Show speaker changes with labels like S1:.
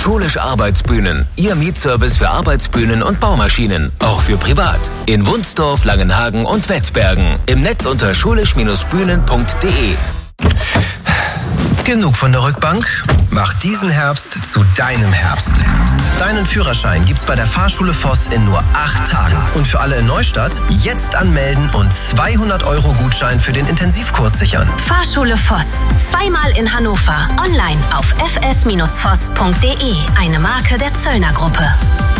S1: Schulisch Arbeitsbühnen. Ihr Mietservice für Arbeitsbühnen und Baumaschinen. Auch für privat. In Wunsdorf, Langenhagen und Wettbergen. Im Netz unter schulisch-bühnen.de.
S2: Genug von der Rückbank? Mach diesen Herbst zu deinem Herbst. Deinen Führerschein gibt's bei der Fahrschule Voss in nur 8 Tagen. Und für alle in Neustadt jetzt anmelden und 200 € Gutschein für den Intensivkurs sichern.
S3: Fahrschule Voss. Zweimal in Hannover. Online auf fs-voss.de. Eine Marke der Zöllner Gruppe.